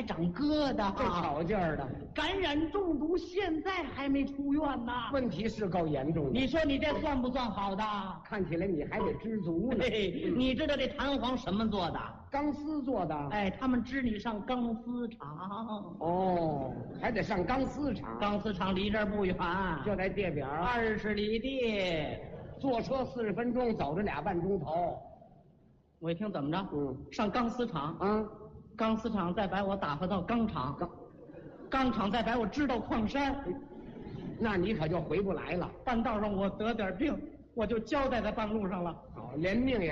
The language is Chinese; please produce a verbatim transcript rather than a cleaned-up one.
长疙瘩， 这巧劲儿的， 感染中毒，现在还没出院呢。 问题是够严重的。 你说你这算不算好的？ 看起来你还得知足呢。 嘿，你知道这弹簧什么做的？ 钢丝做的。 哎，他们支你上钢丝厂。 哦，还得上钢丝厂。 钢丝厂离这儿不远， 就在地表， 二十里地， 坐车四十分钟，走着俩半钟头。 我一听怎么着？ 嗯， 上钢丝厂啊， 钢丝厂再把我打发到钢厂，钢钢厂再把我支到矿山， 那你可就回不来了。 半道上我得点病，我就交代在半路上了。 好，连命也